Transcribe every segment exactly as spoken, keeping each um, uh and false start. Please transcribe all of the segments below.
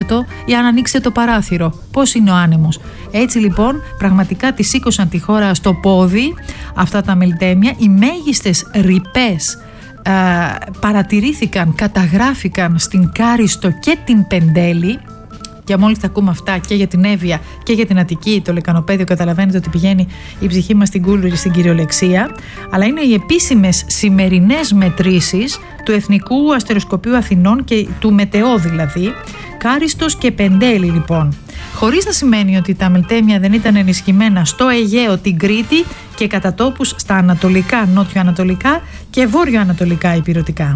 κάτω ή αν ανοίξετε το παράθυρο. Πώς είναι ο άνεμος. Έτσι λοιπόν πραγματικά τη σήκωσαν τη χώρα στο πόδι αυτά τα μελτέμια. Οι μέγιστες ρηπές ε, παρατηρήθηκαν, καταγράφηκαν στην Κάριστο και την Πεντέλη. Και μόλις τα ακούμε αυτά και για την Εύβοια και για την Αττική, το Λεκανοπαίδιο, καταλαβαίνετε ότι πηγαίνει η ψυχή μας στην Κούλουρη, στην κυριολεξία. Αλλά είναι οι επίσημες σημερινές μετρήσεις του Εθνικού Αστεροσκοπείου Αθηνών και του Μετεό δηλαδή. Κάριστος και Πεντέλη λοιπόν. Χωρίς να σημαίνει ότι τα μελτέμια δεν ήταν ενισχυμένα στο Αιγαίο, την Κρήτη και κατά τόπους στα ανατολικά, νότιο-ανατολικά και βόρειο-ανατολικά ηπειρωτικά.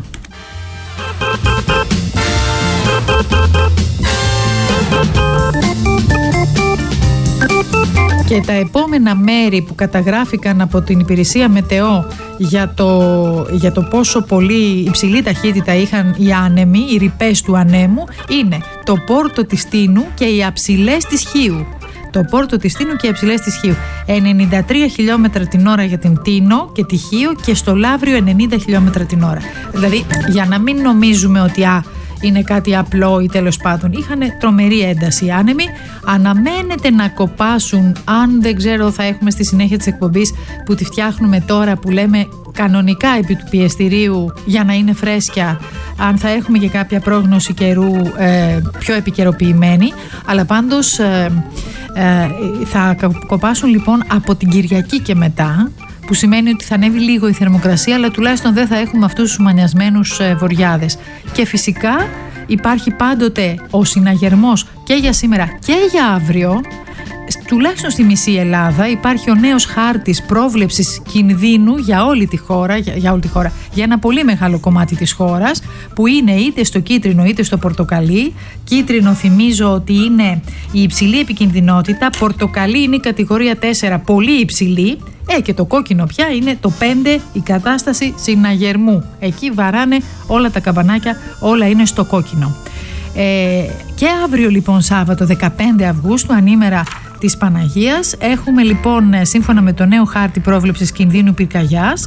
Και τα επόμενα μέρη που καταγράφηκαν από την υπηρεσία Μετεό για το, για το πόσο πολύ υψηλή ταχύτητα είχαν οι άνεμοι, οι ρηπές του ανέμου, είναι το Πόρτο της Τίνου και οι αψιλές της Χίου. Το Πόρτο της Τίνου και οι αψιλές της Χίου. ενενήντα τρία χιλιόμετρα την ώρα για την Τίνο και τη Χίο και στο Λαύριο ενενήντα χιλιόμετρα την ώρα. Δηλαδή, για να μην νομίζουμε ότι α, είναι κάτι απλό ή τέλος πάντων, είχαν τρομερή ένταση οι άνεμοι. Αναμένεται να κοπάσουν, αν δεν ξέρω, θα έχουμε στη συνέχεια της εκπομπής που τη φτιάχνουμε τώρα, που λέμε κανονικά επί του πιεστηρίου για να είναι φρέσκια, αν θα έχουμε και κάποια πρόγνωση καιρού ε, πιο επικαιροποιημένη. Αλλά πάντως ε, ε, θα κοπάσουν λοιπόν από την Κυριακή και μετά, που σημαίνει ότι θα ανέβει λίγο η θερμοκρασία, αλλά τουλάχιστον δεν θα έχουμε αυτούς τους μανιασμένους ε, βοριάδες. Και φυσικά υπάρχει πάντοτε ο συναγερμός και για σήμερα και για αύριο. Τουλάχιστον στη μισή Ελλάδα υπάρχει ο νέος χάρτης πρόβλεψης κινδύνου για όλη τη χώρα, για, για όλη τη χώρα, για ένα πολύ μεγάλο κομμάτι της χώρας, που είναι είτε στο κίτρινο είτε στο πορτοκαλί. Κίτρινο θυμίζω ότι είναι η υψηλή επικινδυνότητα, πορτοκαλί είναι η κατηγορία τέσσερα, πολύ υψηλή. Ε, και το κόκκινο πια είναι το πέντε, η κατάσταση συναγερμού. Εκεί βαράνε όλα τα καμπανάκια, όλα είναι στο κόκκινο. Ε, και αύριο λοιπόν Σάββατο δεκαπέντε Αυγούστου, ανήμερα της Παναγίας, έχουμε λοιπόν σύμφωνα με το νέο χάρτη πρόβλεψης κινδύνου πυρκαγιάς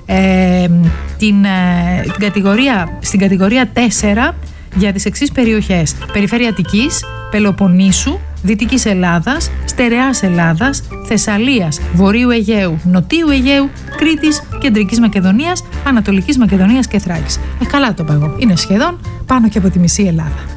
ε, την, ε, την κατηγορία, στην κατηγορία τέσσερα για τις εξής περιοχές: Περιφέρεια Αττικής, Πελοποννήσου, Δυτικής Ελλάδας, Στερεάς Ελλάδας, Θεσσαλίας, Βορείου Αιγαίου, Νοτίου Αιγαίου, Κρήτης, Κεντρικής Μακεδονίας, Ανατολικής Μακεδονίας και Θράκης. Ε, καλά το είπα εγώ. Είναι σχεδόν πάνω και από τη μισή Ελλάδα.